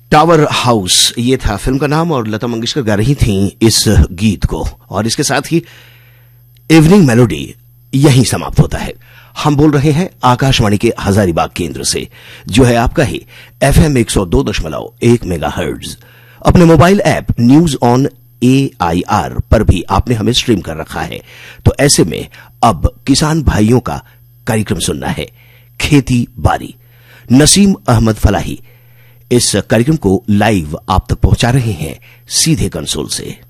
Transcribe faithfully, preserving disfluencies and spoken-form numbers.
Tower house ये था film का नाम और लता मंगेशकर गा रही थीं इस गीत को। और इसके साथ ही इवनिंग मेलोडी यहीं समाप्त होता है। हम बोल रहे हैं आकाशवाणी के हजारीबाग केंद्र से, जो है आपका ही एफएम एक सौ दो दशमलव एक मेगाहर्ट्ज। अपने mobile app news on A I R पर भी आपने हमें स्ट्रीम कर रखा है। तो ऐसे में अब किसान भाइयों का कार्यक्रम सुनना है, खेती बारी। नसीम अहमद फलाही इस कार्यक्रम को लाइव आप तक पहुंचा रहे हैं सीधे कंसोल से।